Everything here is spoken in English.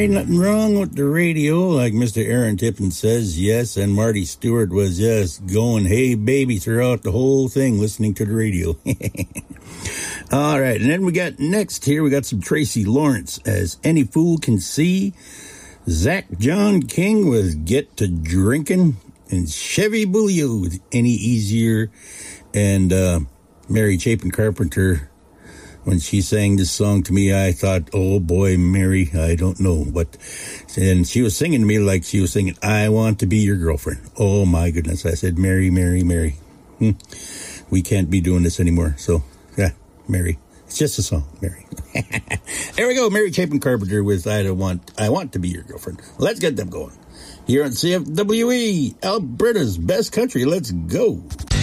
ain't nothing wrong with the radio, like Mr. Aaron Tippin says, yes, and Marty Stewart was just going, hey, baby, throughout the whole thing, listening to the radio. All right, and then we got some Tracy Lawrence, As Any Fool Can See. Zach John King with Get to Drinking, and Chevy Boulio with Any Easier, and Mary Chapin Carpenter. When she sang this song to me, I thought, oh boy, Mary, I don't know. And she was singing to me like she was singing, I Want to Be Your Girlfriend. Oh my goodness. I said, Mary, Mary, Mary. We can't be doing this anymore. So, yeah, Mary. It's just a song, Mary. There we go, Mary Chapin Carpenter with I Want to Be Your Girlfriend. Let's get them going. Here on CFWE, Alberta's best country. Let's go.